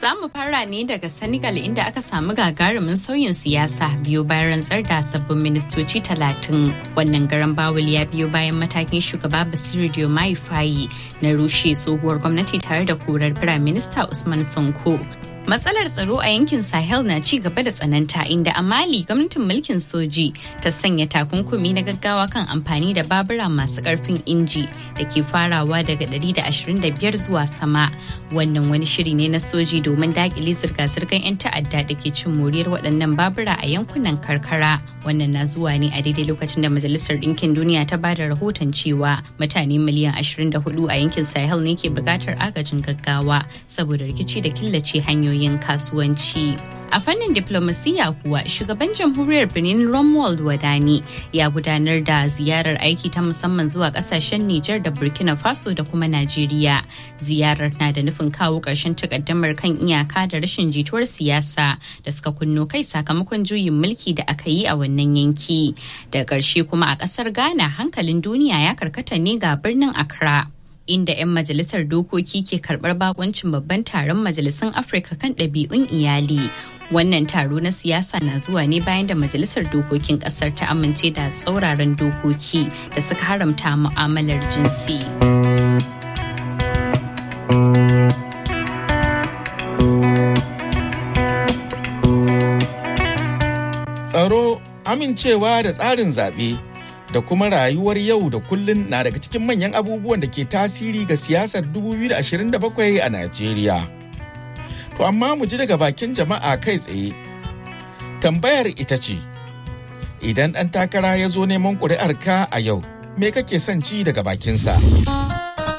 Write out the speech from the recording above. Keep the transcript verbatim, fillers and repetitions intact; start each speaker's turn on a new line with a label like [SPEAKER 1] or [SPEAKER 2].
[SPEAKER 1] Za mu fara ne daga Senegal inda aka samu gagarumin sauyin siyasa biyo bayan rantsar da sabbin ministoci talatin. Wannan garan bawul ya biyo bayan matakin shugaba Bassirou Diomaye Faye na rushe tsohuwar gwamnati tare da korar Firaminista Usman Sonko. Matsalar tsaro a yankin Sahel na ci gaba da tsananta inda a Mali gwamnatin mulkin soji ta sanya takunkumi na gaggawa kan amfani da babura masu karfin inji da ke farawa daga ɗari da ashirin da biyar zuwa sama. Wannan wani shiri ne na soji domin dakile zirga-zirgar 'yan ta'adda da ke cin moriyar waɗannan babura a yankunan karkara. Wannan na zuwa ne a daidai lokacin da Majalisar Ɗinkin Duniya ta ba da rahoton cewa mutane miliyan ashirin da hudu a yankin Sahel ne ke buƙatar agajin gaggawa saboda rikici da killace hanyoyi yin kasuwanci. A fannin diplomasiya kuwa shugaban jamhuriyar Benin Romuald Wadani ya gudanar da ziyarar aiki ta musamman zuwa kasashen Nijar da Burkina Faso da kuma Najeriya. Ziyarar na da nufin kawo ƙarshen takaddamar kan iyaka da rashin jituwar siyasa da suka kunno kai sakamakon juyin mulki da aka yi a wannan yanki. Da ƙarshe kuma a ƙasar Ghana hankalin duniya ya karkata ne ga birnin Accra, inda 'yan majalisar dokoki ke karɓar bakuncin babban taron majalisun Afirka kan ɗabi'un iyali. Wannan taro na siyasa na zuwa ne bayan da majalisar dokokin ƙasar ta amince da tsauraran dokoki da suka haramta mu'amalar jinsi.
[SPEAKER 2] Tsaro, amincewa da tsarin zaɓe da kuma rayuwar yau da kullun na daga cikin manyan abubuwan da ke tasiri ga siyasar dubu biyu da ashirin da bakwai a Najeriya. To amma mu ji daga bakin jama'a kai tsaye. Tambayar ita ce, idan ɗan takara ya zo neman ƙuri'arka a yau, me kake son ci daga bakinsa?